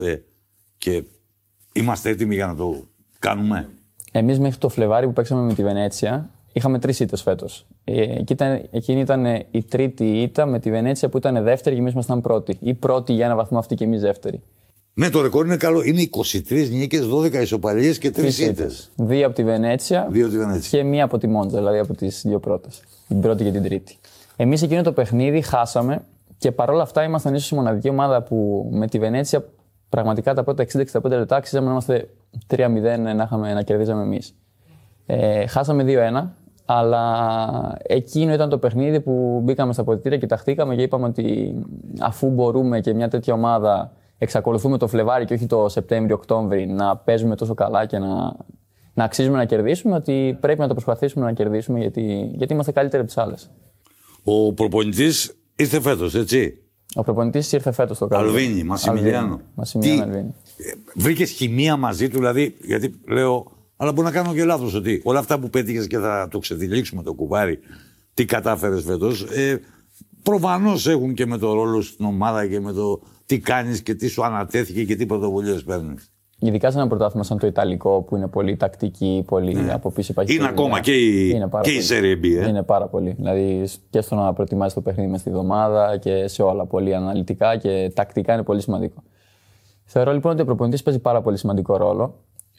και είμαστε ήττιμοι για να το κάνουμε. Εμείς μέχρι το Φλεβάρι που παίξαμε με τη Βενέτσια είχαμε 3 ήττες φέτος. Εκείνη ήταν η τρίτη ήττα με τη Βενέτσια που ήταν δεύτερη και εμείς ήμασταν πρώτοι. Ή πρώτοι για ένα βαθμό αυτή και εμείς δεύτεροι. Ναι, το ρεκόρ είναι καλό. Είναι 23 νίκες, 12 ισοπαλίες και 3 ήττες. 2 από τη Βενέτσια και 1 από τη Μόντζα, δηλαδή από τις 2 πρώτες. Την πρώτη και την τρίτη. Εμείς εκείνο το παιχνίδι χάσαμε και παρόλα αυτά ήμασταν ίσως η μοναδική ομάδα που με τη Βενέτσια πραγματικά τα πρώτα 60-65 λεπτά αξίζαμε να είμαστε 3-0 να κερδίζαμε εμείς. Χάσαμε 2-1, αλλά εκείνο ήταν το παιχνίδι που μπήκαμε στα αποδυτήρια και ταχθήκαμε και είπαμε ότι αφού μπορούμε και μια τέτοια ομάδα εξακολουθούμε το Φλεβάρι και όχι το Σεπτέμβριο-Οκτώβρη να παίζουμε τόσο καλά και να αξίζουμε να κερδίσουμε, ότι πρέπει να το προσπαθήσουμε να κερδίσουμε γιατί είμαστε καλύτεροι από τις άλλες. Ο προπονητής ήρθε φέτος, έτσι. Ο προπονητής ήρθε φέτος στο καλό. Αλβίνη, Μασιμιλιάνο. Αλβίνη. Βρήκες χημεία μαζί του, δηλαδή, γιατί λέω, αλλά μπορεί να κάνω και λάθος ότι όλα αυτά που πέτυχες και θα το ξετυλίξουμε το κουβάρι, τι κατάφερες φέτος, προφανώς έχουν και με το ρόλο στην ομάδα και με το τι κάνεις και τι σου ανατέθηκε και τι πρωτοβουλίες παίρνεις. Ειδικά σε ένα πρωτάθλημα σαν το Ιταλικό που είναι πολύ τακτική, πολύ από πίσω υπάρχει. Είναι ακόμα και η Serie B. Είναι πάρα πολύ. Δηλαδή και στο να προετοιμάσει το παιχνίδι μες στη εβδομάδα και σε όλα. Πολύ αναλυτικά και τακτικά είναι πολύ σημαντικό. Θεωρώ λοιπόν ότι ο προπονητής παίζει πάρα πολύ σημαντικό ρόλο.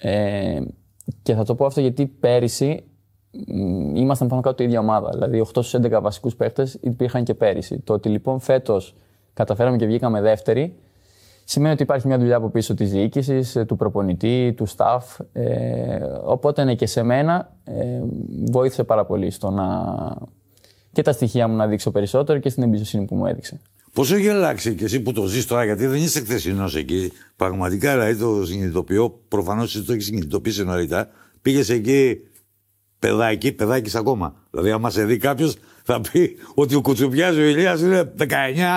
Και θα το πω αυτό γιατί πέρυσι ήμασταν πάνω κάτω η ίδια ομάδα. Δηλαδή 8 στους 11 βασικούς παίχτες υπήρχαν και πέρυσι. Το ότι λοιπόν φέτος καταφέραμε και βγήκαμε δεύτεροι, σημαίνει ότι υπάρχει μια δουλειά από πίσω της διοίκησης, του προπονητή, του staff. Οπότε ναι, και σε μένα βοήθησε πάρα πολύ στο να και τα στοιχεία μου να δείξω περισσότερο και στην εμπιστοσύνη που μου έδειξε. Πώς έχει αλλάξει και εσύ που το ζεις τώρα, γιατί δεν είσαι χθεσινός εκεί. Πραγματικά δηλαδή το συνειδητοποιώ, προφανώς εσύ το έχεις συνειδητοποιήσει νωρίτερα. Πήγες εκεί παιδάκης ακόμα. Δηλαδή, άμα σε δει κάποιος, θα πει ότι ο Κουτσουπιάς ο Ηλίας είναι 19,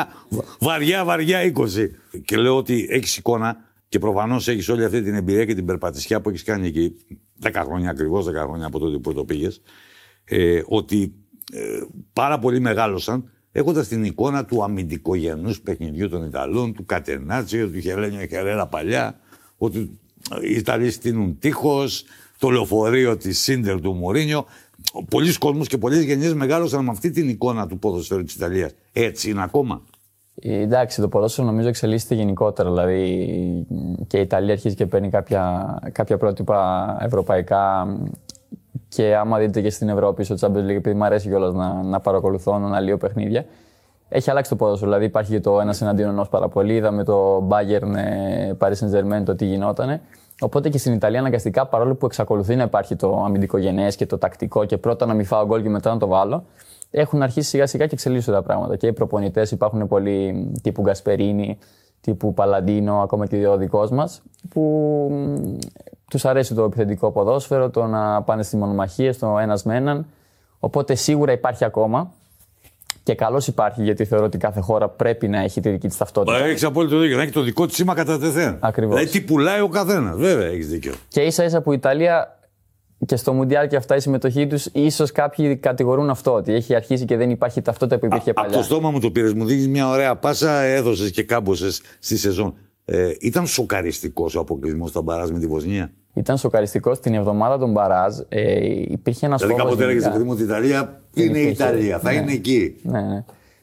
βαριά 20. Και λέω ότι έχεις εικόνα και προφανώς έχεις όλη αυτή την εμπειρία και την περπατησιά που έχεις κάνει εκεί 10 χρόνια, ακριβώς 10 χρόνια από τότε που το πήγες. Ότι πάρα πολύ μεγάλωσαν έχοντας την εικόνα του αμυντικογενούς παιχνιδιού των Ιταλών, του Κατενάτσιο, του Χερένα παλιά, ότι οι Ιταλοί στείνουν τείχος, το λεωφορείο της Σίντερ του Μουρίνιο. Πολλοί κόσμος και πολλές γενιές μεγάλωσαν με αυτή την εικόνα του ποδοσφαίρου της Ιταλίας. Έτσι είναι ακόμα. Εντάξει, το ποδόσφαιρο νομίζω εξελίσσεται γενικότερα. Δηλαδή και η Ιταλία αρχίζει και παίρνει κάποια πρότυπα ευρωπαϊκά. Και άμα δείτε και στην Ευρώπη, στο Champions League, επειδή μου αρέσει κιόλας να παρακολουθώ, να αναλύω παιχνίδια, έχει αλλάξει το ποδόσφαιρο. Δηλαδή υπάρχει και το ένας εναντίον ενός πάρα πολύ. Είδαμε το Bayern Paris Saint-Germain το τι γινότανε. Οπότε και στην Ιταλία αναγκαστικά, παρόλο που εξακολουθεί να υπάρχει το αμυντικογενές και το τακτικό και πρώτα να μην φάω γκολ και μετά να το βάλω, έχουν αρχίσει σιγά σιγά και εξελίσσονται τα πράγματα. Και οι προπονητές υπάρχουν πολλοί τύπου Γκασπερίνη, τύπου Παλαντίνο, ακόμα και ο δικός μας, που τους αρέσει το επιθετικό ποδόσφαιρο, το να πάνε στις μονομαχίες, το ένας με έναν. Οπότε σίγουρα υπάρχει ακόμα. Και καλώς υπάρχει, γιατί θεωρώ ότι κάθε χώρα πρέπει να έχει τη δική της ταυτότητα. Έχεις απόλυτο δίκιο. Να έχει το δικό της σήμα κατά τεθέν. Ακριβώς. Δηλαδή τι πουλάει ο καθένας. Βέβαια, έχεις δίκιο. Και ίσα-ίσα που η Ιταλία και στο Μουντιάλ και αυτά η συμμετοχή τους, ίσως κάποιοι κατηγορούν αυτό, ότι έχει αρχίσει και δεν υπάρχει ταυτότητα που υπήρχε παλιά. Από το στόμα μου το πήρες, μου δίνεις μια ωραία πάσα, έδωσες και κάμποσες στη σεζόν. Ήταν σοκαριστικός ο αποκλεισμός στα μπαράζ με τη Βοσνία. Ήταν σοκαριστικός την εβδομάδα των μπαράζ. Υπήρχε ένας φόβος. Δηλαδή κάποτε έλεγες παιδί μου ότι η Ιταλία είναι η Ιταλία, θα είναι εκεί. Ναι.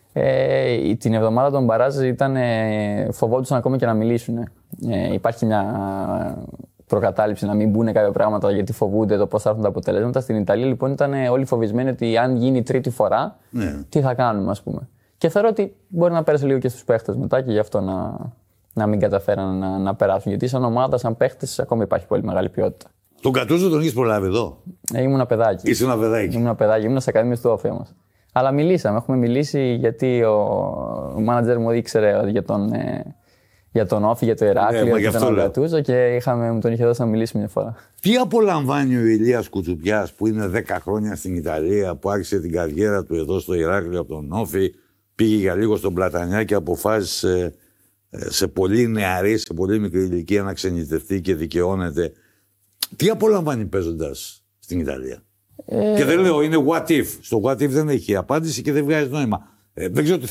Την εβδομάδα των μπαράζ φοβόντουσαν ακόμα και να μιλήσουν. Υπάρχει μια προκατάληψη να μην μπουν κάποια πράγματα γιατί φοβούνται το πώς θα έρθουν τα αποτελέσματα. Στην Ιταλία λοιπόν ήταν όλοι φοβισμένοι ότι αν γίνει τρίτη φορά, τι θα κάνουμε, ας πούμε. Και θεωρώ ότι μπορεί να πέρασε λίγο και στους παίχτες μετά και γι' αυτό να μην καταφέραν να περάσουν. Γιατί σαν ομάδα, σαν παίχτες, ακόμα υπάρχει πολύ μεγάλη ποιότητα. Τον Κατούζο τον έχεις προλάβει εδώ? Ήμουνα παιδάκι. Ήσουν παιδάκι. Ήμουνα σε ακαδημίες του Όφη όμως. Αλλά έχουμε μιλήσει γιατί ο μάνατζερ μου ήξερε για τον Όφη, για το Ηράκλειο, για τον Κατούζο και μου τον είχε δώσει να μιλήσει μια φορά. Τι απολαμβάνει ο Ηλίας Κουτσουπιάς που είναι 10 χρόνια στην Ιταλία, που άρχισε την καριέρα του εδώ στο Ηράκλειο από τον Όφη, πήγε για λίγο στον Πλατανιά και αποφάσισε σε πολύ νεαρή, σε πολύ μικρή ηλικία να ξενιτευτεί και δικαιώνεται. Τι απολαμβάνει παίζοντας στην Ιταλία? Και δεν λέω είναι what if. Στο what if δεν έχει απάντηση και δεν βγάζει νόημα. Δεν ξέρω τι